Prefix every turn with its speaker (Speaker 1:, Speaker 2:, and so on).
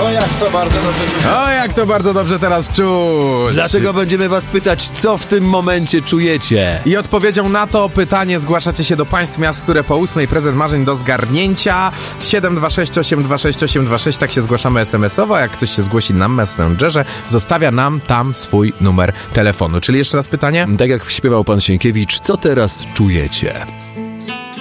Speaker 1: O, jak to bardzo dobrze czuć.
Speaker 2: O, jak to bardzo dobrze teraz czuć.
Speaker 3: Dlatego będziemy was pytać, co w tym momencie czujecie.
Speaker 2: I odpowiedzią na to pytanie zgłaszacie się do państw miast, które po 8 prezent marzeń do zgarnięcia. 726 826 826, tak się zgłaszamy SMS-owo. Jak ktoś się zgłosi na Messengerze, zostawia nam tam swój numer telefonu. Czyli jeszcze raz pytanie?
Speaker 3: Tak jak śpiewał pan Sienkiewicz, co teraz czujecie?